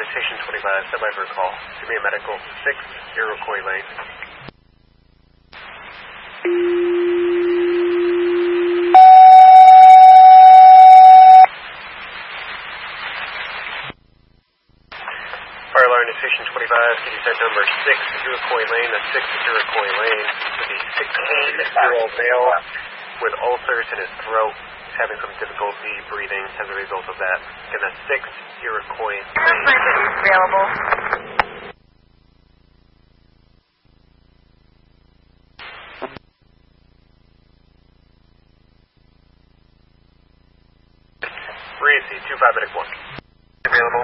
to Station 25, survivor call. Give me a medical, 6 Iroquois Lane. Fire alarm to Station 25, can you set number 6 Iroquois Lane? That's 6 Iroquois Lane. To the 16-year-old male with ulcers in his throat, having some difficulty breathing as a result of that. Again, that's 6 Iroquois Lane. Available. Breezy, 25 Medic 1. Available.